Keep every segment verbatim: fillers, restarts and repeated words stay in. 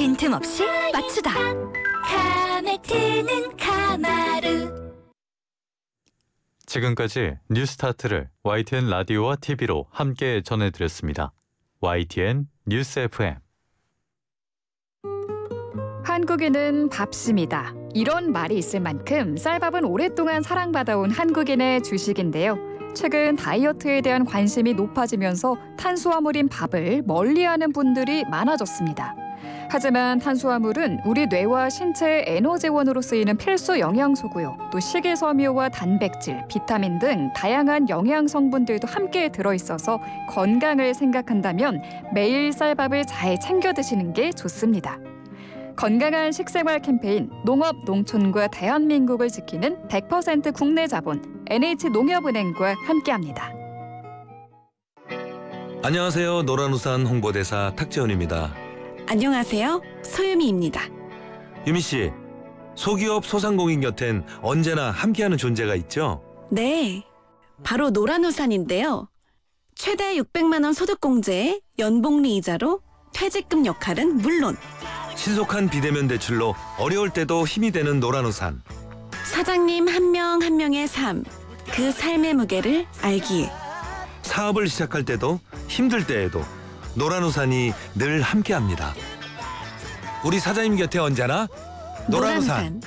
빈틈없이 맞추다. 카메트는 카마루. 지금까지 뉴스타트를 와이티엔 라디오와 티비로 함께 전해드렸습니다. 와이티엔 뉴스 에프엠. 한국인은 밥심이다. 이런 말이 있을 만큼 쌀밥은 오랫동안 사랑받아온 한국인의 주식인데요. 최근 다이어트에 대한 관심이 높아지면서 탄수화물인 밥을 멀리하는 분들이 많아졌습니다. 하지만 탄수화물은 우리 뇌와 신체의 에너지원으로 쓰이는 필수 영양소고요. 또 식이섬유와 단백질, 비타민 등 다양한 영양 성분들도 함께 들어있어서 건강을 생각한다면 매일 쌀밥을 잘 챙겨 드시는 게 좋습니다. 건강한 식생활 캠페인 농업 농촌과 대한민국을 지키는 백 퍼센트 국내 자본 엔에이치농협은행과 함께합니다. 안녕하세요. 노란우산 홍보대사 탁재훈입니다. 안녕하세요. 소유미입니다. 유미 씨, 소기업 소상공인 곁엔 언제나 함께하는 존재가 있죠? 네, 바로 노란우산인데요. 최대 육백만 원 소득공제에 연복리 이자로 퇴직금 역할은 물론 신속한 비대면 대출로 어려울 때도 힘이 되는 노란우산. 사장님 한 명 한 명의 삶, 그 삶의 무게를 알기에 사업을 시작할 때도 힘들 때에도 노란우산이 늘 함께합니다. 우리 사장님 곁에 언제나 노란우산.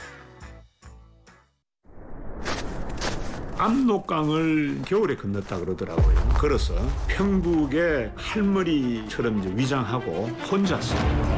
압록강을 겨울에 건넜다 그러더라고요. 걸어서 평북의 할머니처럼 이제 위장하고 혼자서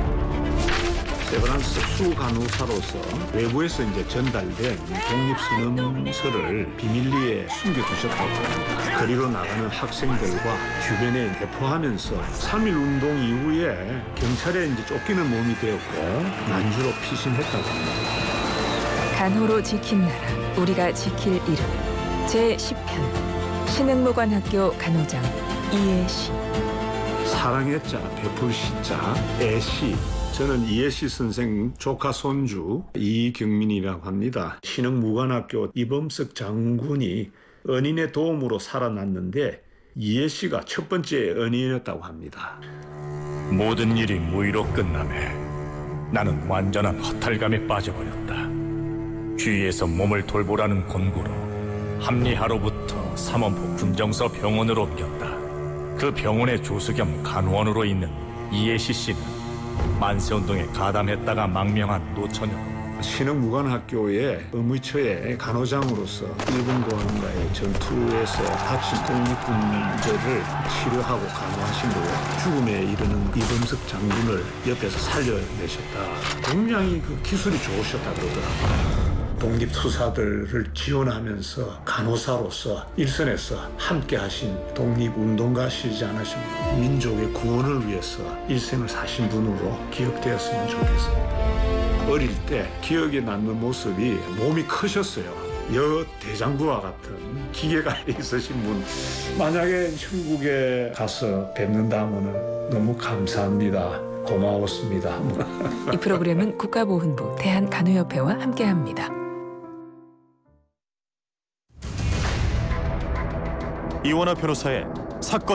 세브란스 수간호사로서 외부에서 이제 전달된 독립선언서를 비밀리에 숨겨두셨다고 합니다. 거리로 나가는 학생들과 주변에 배포하면서 삼일 운동 이후에 경찰에 이제 쫓기는 몸이 되었고 난주로 피신했다고 합니다. 간호로 지킨 나라, 우리가 지킬 이름. 제십 편 신흥무관학교 간호장 이예시. 사랑의 자, 베풀 시자, 애시. 저는 이예시 선생 조카 손주 이경민이라고 합니다. 신흥무관학교 이범석 장군이 은인의 도움으로 살아났는데 이예시가 첫 번째 은인이었다고 합니다. 모든 일이 무의로 끝나매 나는 완전한 허탈감에 빠져버렸다. 주위에서 몸을 돌보라는 권고로 합리하로부터 삼원포 군정서 병원으로 옮겼다. 그 병원의 조수 겸 간호원으로 있는 이예시 씨는 만세운동에 가담했다가 망명한 노처녀로 신흥무관학교의 의무처의 간호장으로서 일본군과의 전투에서 다친 독립군들을 치료하고 간호하신 거고 죽음에 이르는 이범석 장군을 옆에서 살려내셨다. 굉장히 그 기술이 좋으셨다 그러더라고요. 독립투사들을 지원하면서 간호사로서 일선에서 함께 하신 독립운동가시지 않으십니까? 민족의 구원을 위해서 일생을 사신 분으로 기억되었으면 좋겠습니다. 어릴 때 기억에 남는 모습이 몸이 크셨어요. 여 대장부와 같은 기계가 있으신 분. 만약에 천국에 가서 뵙는다면 너무 감사합니다. 고마웠습니다. 이 프로그램은 국가보훈부 대한간호협회와 함께합니다. 이원화 변호사의 사건